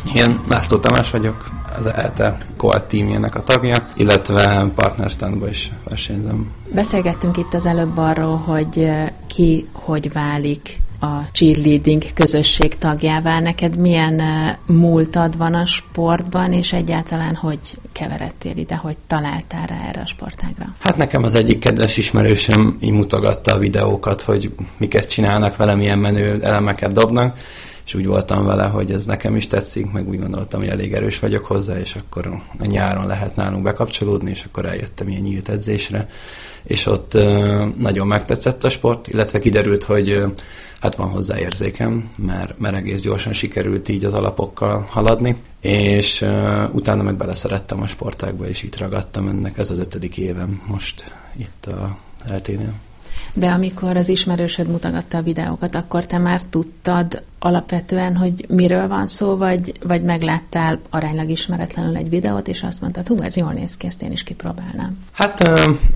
Én László Tamás vagyok, az ELTE Colt teamjének a tagja, illetve partnerstandban is versenyzem. Beszélgettünk itt az előbb arról, hogy ki hogy válik a cheerleading közösség tagjává. Neked milyen múltad van a sportban, és egyáltalán hogy keveredtél ide, hogy találtál rá erre a sportágra? Hát nekem az egyik kedves ismerősöm így mutogatta a videókat, hogy miket csinálnak vele, milyen menő elemeket dobnak, és úgy voltam vele, hogy ez nekem is tetszik, meg úgy gondoltam, hogy elég erős vagyok hozzá, és akkor a nyáron lehet nálunk bekapcsolódni, és akkor eljöttem ilyen nyílt edzésre, és ott nagyon megtetszett a sport, illetve kiderült, hogy hát van hozzá érzékem, mert egész gyorsan sikerült így az alapokkal haladni, és utána meg beleszerettem a sportágba, és itt ragadtam ennek, ez az 5. évem most itt a LT-nél. De amikor az ismerősöd mutogatta a videókat, akkor te már tudtad alapvetően, hogy miről van szó, vagy megláttál aránylag ismeretlenül egy videót, és azt mondtad, ez jól néz ki, ezt én is kipróbálnám. Hát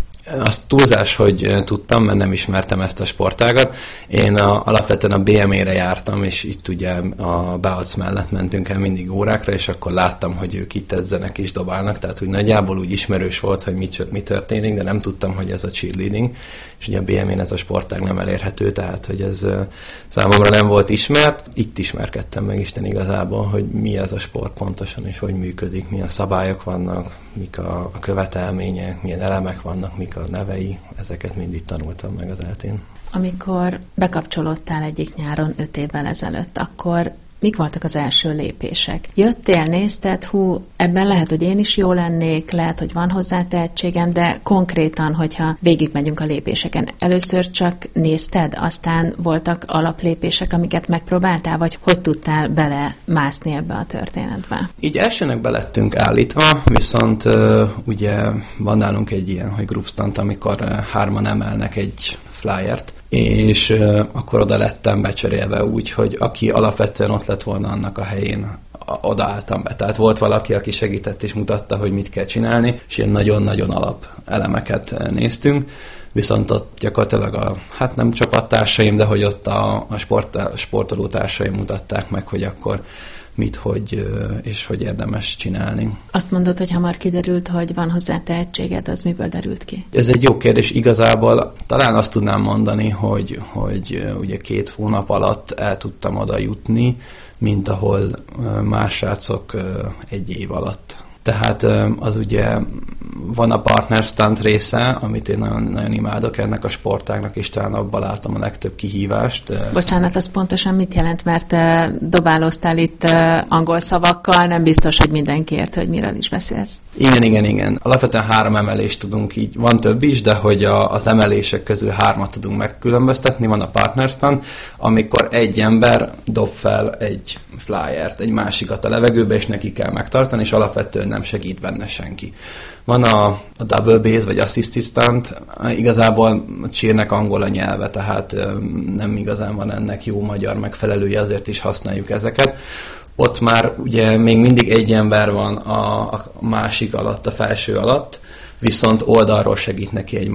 az túlzás, hogy tudtam, mert nem ismertem ezt a sportágat. Én alapvetően a BME-re jártam, és itt ugye a Beac mellett mentünk el mindig órákra, és akkor láttam, hogy ők itt edzenek és dobálnak, tehát úgy nagyjából úgy ismerős volt, hogy mi történik, de nem tudtam, hogy ez a cheerleading, és ugye a BME-n ez a sportág nem elérhető, tehát hogy ez számomra nem volt ismert. Itt ismerkedtem meg Isten igazából, hogy mi ez a sport pontosan, és hogy működik, milyen szabályok vannak, mik a követelmények, milyen elemek vannak, mik a nevei, ezeket mindig tanultam meg az eltén. Amikor bekapcsolódtál egyik nyáron 5 évvel ezelőtt, akkor mik voltak az első lépések? Jöttél, nézted, ebben lehet, hogy én is jó lennék, lehet, hogy van hozzá tehetségem, de konkrétan, hogyha végigmegyünk a lépéseken, először csak nézted, aztán voltak alaplépések, amiket megpróbáltál, vagy hogy tudtál belemászni ebbe a történetbe? Így elsőnek belettünk állítva, viszont ugye van nálunk egy ilyen, hogy groupstand, amikor 3-an emelnek egy flyert, és akkor oda lettem becserélve úgy, hogy aki alapvetően ott lett volna annak a helyén, odaálltam be. Tehát volt valaki, aki segített és mutatta, hogy mit kell csinálni, és ilyen nagyon-nagyon alap elemeket néztünk, viszont ott gyakorlatilag hát nem csapattársaim, de hogy ott a sportoló társaim mutatták meg, hogy akkor mit, hogy és hogy érdemes csinálni. Azt mondod, hogy hamar kiderült, hogy van hozzá tehetséged, az miből derült ki? Ez egy jó kérdés. Igazából talán azt tudnám mondani, hogy ugye 2 hónap alatt el tudtam oda jutni, mint ahol más srácok 1 év alatt. Tehát az ugye van a partnerstand része, amit én nagyon, nagyon imádok ennek a sportágnak, és talán abban látom a legtöbb kihívást. Bocsánat, az pontosan mit jelent, mert dobálóztál itt angol szavakkal, nem biztos, hogy mindenki ért, hogy miről is beszélsz. Igen. Alapvetően 3 emelést tudunk így, van több is, de hogy az emelések közül 3-at tudunk megkülönböztetni. Van a partnerstand, amikor egy ember dob fel egy flyert, egy másikat a levegőbe, és neki kell megtartani, és alapvetően nem segít benne senki. Van a double base, vagy assisted stunt, igazából a cheernek angol a nyelve, tehát nem igazán van ennek jó magyar megfelelője, azért is használjuk ezeket. Ott már ugye még mindig egy ember van a másik alatt, a felső alatt, viszont oldalról segít neki egy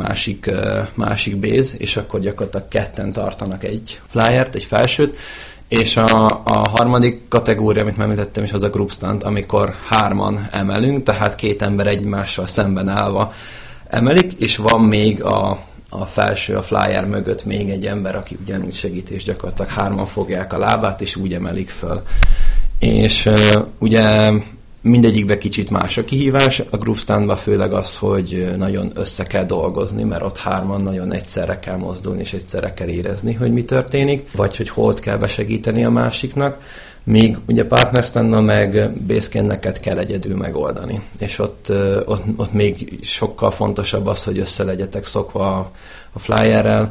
másik base, és akkor gyakorlatilag 2 tartanak egy flyert, egy felsőt, és a harmadik kategória, amit már említettem is, az a group stunt, amikor 3-an emelünk, tehát 2 ember egymással szemben állva emelik, és van még a felső, a flyer mögött még egy ember, aki ugyanúgy segít, és gyakorlatilag 3-an fogják a lábát, és úgy emelik föl. És ugye mindegyikben kicsit más a kihívás, a group stuntban főleg az, hogy nagyon össze kell dolgozni, mert ott 3-an nagyon egyszerre kell mozdulni, és egyszerre kell érezni, hogy mi történik, vagy hogy hol kell besegíteni a másiknak, míg ugye partnerstandnal meg basecamp-neket kell egyedül megoldani. És ott még sokkal fontosabb az, hogy össze legyetek szokva a flyerrel,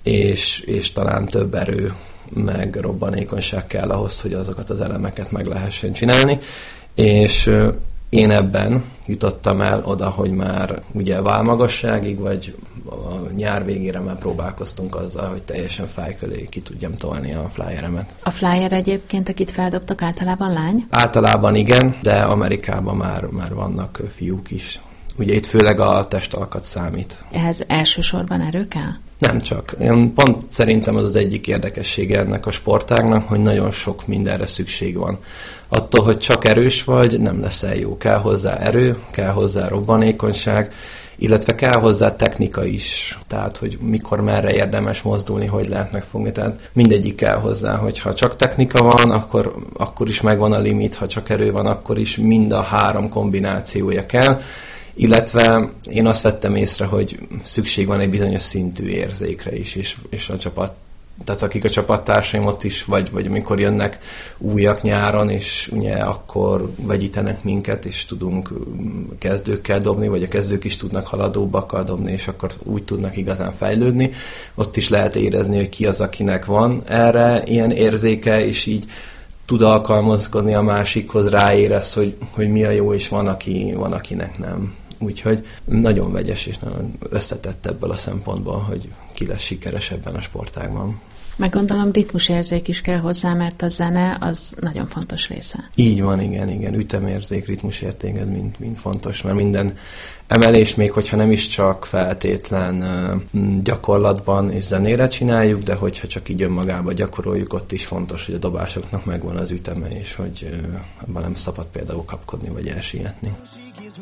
és talán több erő, meg robbanékonyság kell ahhoz, hogy azokat az elemeket meg lehessen csinálni. És én ebben jutottam el oda, hogy már ugye válmagasságig, vagy a nyár végére már próbálkoztunk azzal, hogy teljesen fáj köré ki tudjam tolni a flyeremet. A flyer egyébként, akit feldobtak, általában lány? Általában igen, de Amerikában már vannak fiúk is, Ugye itt főleg a testalkat számít. Ehhez elsősorban erő kell? Nem csak. Én pont szerintem az egyik érdekessége ennek a sportágnak, hogy nagyon sok mindenre szükség van. Attól, hogy csak erős vagy, nem leszel jó. Kell hozzá erő, kell hozzá robbanékonyság, illetve kell hozzá technika is. Tehát, hogy mikor, merre érdemes mozdulni, hogy lehet megfogni. Tehát mindegyik kell hozzá, hogyha csak technika van, akkor is megvan a limit, ha csak erő van, akkor is mind a 3 kombinációja kell. Illetve én azt vettem észre, hogy szükség van egy bizonyos szintű érzékre is, és a csapat, tehát akik a csapattársaim ott is, vagy amikor jönnek újak nyáron, és ugye akkor vegyítenek minket, és tudunk kezdőkkel dobni, vagy a kezdők is tudnak haladóbbakkal dobni, és akkor úgy tudnak igazán fejlődni. Ott is lehet érezni, hogy ki az, akinek van erre ilyen érzéke, és így tud alkalmazkodni a másikhoz, ráérez, hogy mi a jó, és van, akinek nem. Úgyhogy nagyon vegyes és nagyon összetett ebből a szempontból, hogy ki lesz sikeres ebben a sportágban. Meg gondolom ritmusérzék is kell hozzá, mert a zene az nagyon fontos része. Így van, igen. Ütemérzék, ritmusérték, mind fontos, mert minden emelés, még hogyha nem is csak feltétlen gyakorlatban és zenére csináljuk, de hogyha csak így önmagában gyakoroljuk, ott is fontos, hogy a dobásoknak megvan az üteme, és hogy abban nem szabad például kapkodni vagy elsietni.